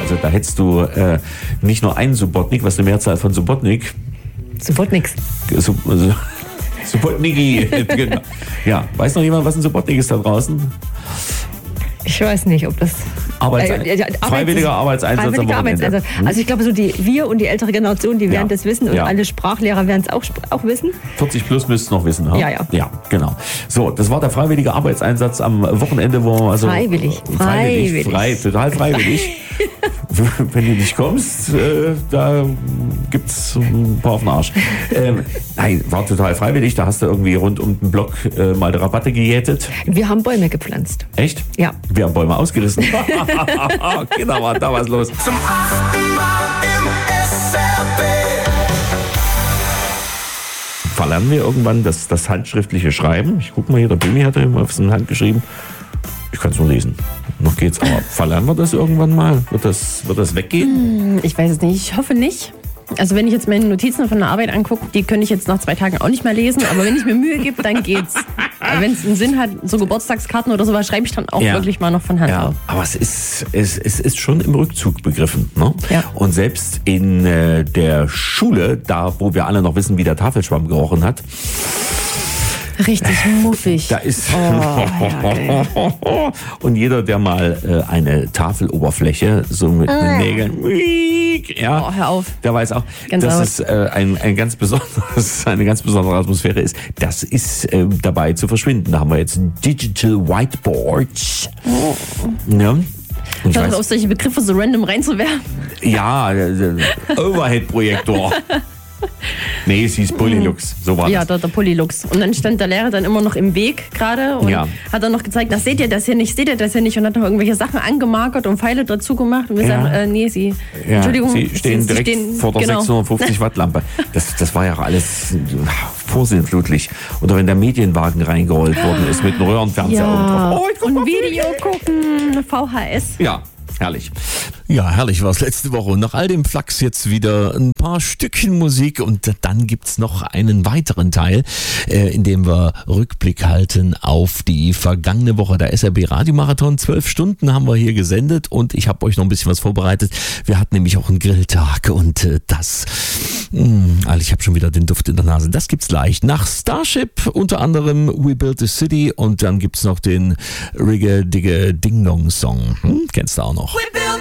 Also da hättest du nicht nur einen Subotnik, was eine Mehrzahl von Subotnik. Subotniks. Subotniki. Genau. Ja, weiß noch jemand, was ein Subotnik ist da draußen? Ich weiß nicht, ob das... Freiwilliger Arbeitseinsatz am Wochenende. Also ich glaube, so wir und die ältere Generation, die werden das wissen und alle Sprachlehrer werden es auch wissen. 40 plus müsst es noch wissen, ha? Ja. Ja, genau. So, das war der freiwillige Arbeitseinsatz am Wochenende, wo man also... Freiwillig. Total freiwillig. Wenn du nicht kommst, da gibt's ein paar auf den Arsch. Nein, war total freiwillig. Da hast du irgendwie rund um den Block mal die Rabatte gejätet. Wir haben Bäume gepflanzt. Echt? Ja. Wir haben Bäume ausgerissen. Genau, war da was los. Zum 8. Mal im SRB. Verlernen wir irgendwann das handschriftliche Schreiben? Ich guck mal hier, der Bimi hat ja immer auf seine Hand geschrieben. Ich kann es nur lesen. Noch geht's, aber verlernen wir das irgendwann mal? Wird das weggehen? Ich weiß es nicht. Ich hoffe nicht. Also wenn ich jetzt meine Notizen von der Arbeit angucke, die könnte ich jetzt nach 2 Tagen auch nicht mehr lesen. Aber wenn ich mir Mühe gebe, dann geht's. Aber wenn es einen Sinn hat, so Geburtstagskarten oder sowas, schreibe ich dann auch wirklich mal noch von Hand auf. Aber es ist schon im Rückzug begriffen. Ne? Ja. Und selbst in der Schule, da wo wir alle noch wissen, wie der Tafelschwamm gerochen hat, richtig muffig. Da ist und jeder, der mal eine Tafeloberfläche so mit den Nägeln, hör auf. der weiß auch, dass es eine ganz besondere Atmosphäre ist. Das ist dabei zu verschwinden. Da haben wir jetzt Digital Whiteboards. Ja. Hör auf, solche Begriffe so random reinzuwerfen. Ja, Overhead-Projektor. Nee, es hieß Polylux, so war das. Ja, der Polylux. Und dann stand der Lehrer dann immer noch im Weg gerade und hat dann noch gezeigt, seht ihr das hier nicht, und hat noch irgendwelche Sachen angemarkert und Pfeile dazu gemacht. Und wir sagen, nee, Entschuldigung. Sie stehen direkt vor der 650 Watt Lampe. Das war ja alles vorsinnflutlich. Oder wenn der Medienwagen reingeholt worden ist mit einem Röhrenfernseher oben drauf. Und Video gucken, VHS. Ja. Herrlich. Ja, herrlich war es letzte Woche. Und nach all dem Flachs jetzt wieder ein paar Stückchen Musik und dann gibt's noch einen weiteren Teil, in dem wir Rückblick halten auf die vergangene Woche. Der SRB Radiomarathon, 12 Stunden haben wir hier gesendet und ich habe euch noch ein bisschen was vorbereitet. Wir hatten nämlich auch einen Grilltag und ich habe schon wieder den Duft in der Nase. Das gibt's gleich. Nach Starship unter anderem We Built a City und dann gibt's noch den Rigge Digge Ding Dong Song. Kennst du auch noch?